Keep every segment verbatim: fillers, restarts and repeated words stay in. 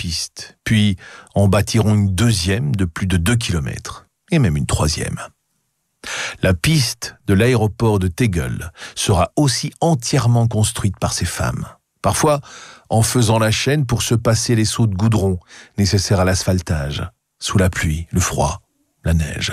piste, puis en bâtiront une deuxième de plus de deux kilomètres, et même une troisième. La piste de l'aéroport de Tegel sera aussi entièrement construite par ces femmes, parfois en faisant la chaîne pour se passer les seaux de goudron nécessaires à l'asphaltage, sous la pluie, le froid, la neige.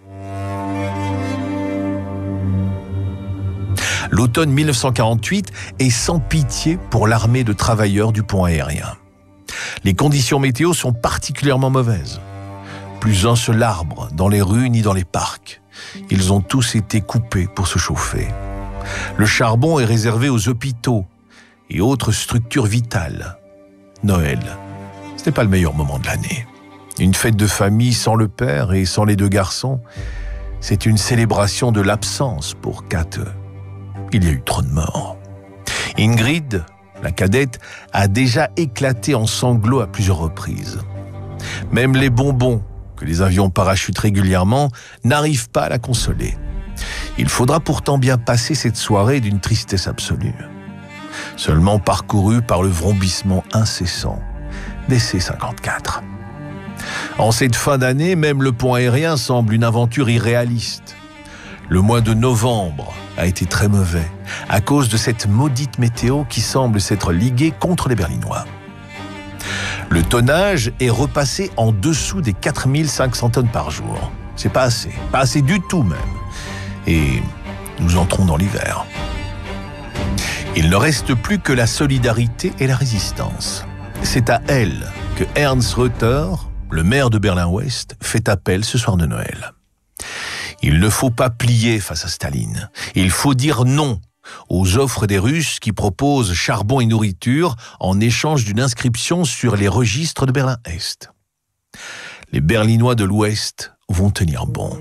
L'automne mille neuf cent quarante-huit est sans pitié pour l'armée de travailleurs du pont aérien. Les conditions météo sont particulièrement mauvaises. Plus un seul arbre dans les rues ni dans les parcs. Ils ont tous été coupés pour se chauffer. Le charbon est réservé aux hôpitaux et autres structures vitales. Noël, ce n'est pas le meilleur moment de l'année. Une fête de famille sans le père et sans les deux garçons, c'est une célébration de l'absence pour Kate. Il y a eu trop de morts. Ingrid, la cadette, a déjà éclaté en sanglots à plusieurs reprises. Même les bonbons, que les avions parachutent régulièrement, n'arrivent pas à la consoler. Il faudra pourtant bien passer cette soirée d'une tristesse absolue, seulement parcourue par le vrombissement incessant des C cinquante-quatre. En cette fin d'année, même le pont aérien semble une aventure irréaliste. Le mois de novembre a été très mauvais à cause de cette maudite météo qui semble s'être liguée contre les Berlinois. Le tonnage est repassé en dessous des quatre mille cinq cents tonnes par jour. C'est pas assez, pas assez du tout même. Et nous entrons dans l'hiver. Il ne reste plus que la solidarité et la résistance. C'est à elle que Ernst Reuter, le maire de Berlin-Ouest, fait appel ce soir de Noël. Il ne faut pas plier face à Staline. Il faut dire non aux offres des Russes qui proposent charbon et nourriture en échange d'une inscription sur les registres de Berlin-Est. Les Berlinois de l'Ouest vont tenir bon.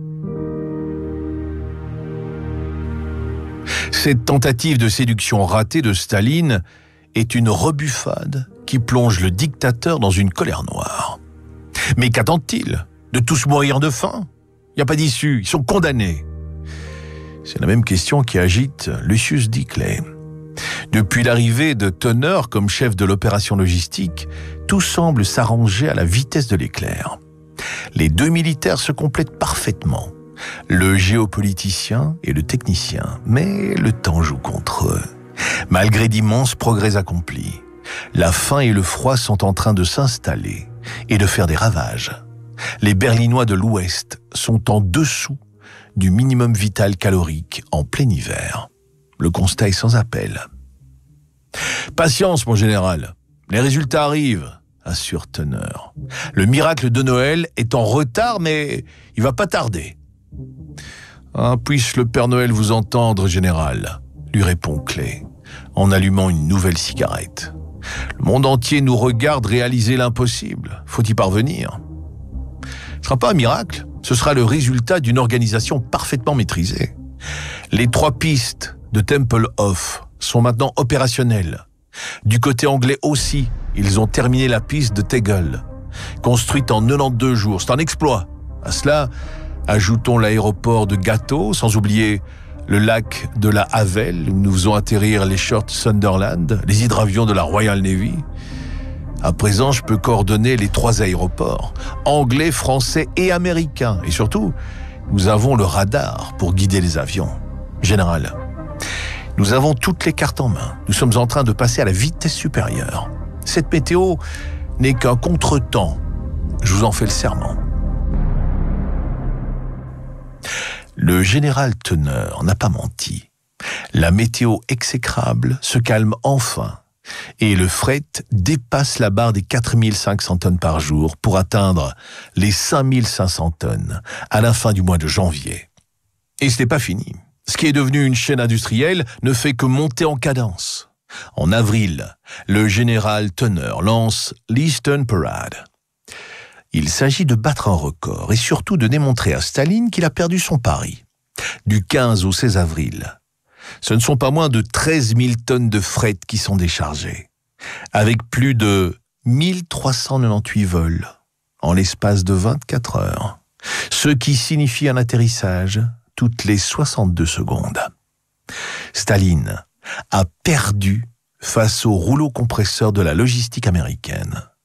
Cette tentative de séduction ratée de Staline est une rebuffade qui plonge le dictateur dans une colère noire. Mais qu'attend-il? De tous mourir de faim? Il n'y a pas d'issue, ils sont condamnés. C'est la même question qui agite Lucius Dickley. Depuis l'arrivée de Tönner comme chef de l'opération logistique, tout semble s'arranger à la vitesse de l'éclair. Les deux militaires se complètent parfaitement, le géopoliticien et le technicien, mais le temps joue contre eux. Malgré d'immenses progrès accomplis, la faim et le froid sont en train de s'installer et de faire des ravages. Les Berlinois de l'Ouest sont en dessous du minimum vital calorique en plein hiver. Le constat est sans appel. « Patience, mon général, les résultats arrivent », assure Tönner. « Le miracle de Noël est en retard, mais il va pas tarder. »« Ah, puisse le Père Noël vous entendre, général », lui répond Clay, en allumant une nouvelle cigarette. « Le monde entier nous regarde réaliser l'impossible. Faut y parvenir. » Ce ne sera pas un miracle, ce sera le résultat d'une organisation parfaitement maîtrisée. Les trois pistes de Tempelhof sont maintenant opérationnelles. Du côté anglais aussi, ils ont terminé la piste de Tegel, construite en quatre-vingt-douze jours. C'est un exploit. À cela, ajoutons l'aéroport de Gatow, sans oublier le lac de la Havel, où nous faisons atterrir les Short Sunderland, les hydravions de la Royal Navy. À présent, je peux coordonner les trois aéroports, anglais, français et américains. Et surtout, nous avons le radar pour guider les avions. Général, nous avons toutes les cartes en main. Nous sommes en train de passer à la vitesse supérieure. Cette météo n'est qu'un contretemps. Je vous en fais le serment. Le général Tönner n'a pas menti. La météo exécrable se calme enfin. Et le fret dépasse la barre des quatre mille cinq cents tonnes par jour pour atteindre les cinq mille cinq cents tonnes à la fin du mois de janvier. Et ce n'est pas fini. Ce qui est devenu une chaîne industrielle ne fait que monter en cadence. En avril, le général Tönner lance l'Eastern Parade. Il s'agit de battre un record et surtout de démontrer à Staline qu'il a perdu son pari. Du quinze au seize avril, ce ne sont pas moins de treize mille tonnes de fret qui sont déchargées, avec plus de mille trois cent quatre-vingt-dix-huit vols en l'espace de vingt-quatre heures, ce qui signifie un atterrissage toutes les soixante-deux secondes. Staline a perdu face au rouleau compresseur de la logistique américaine.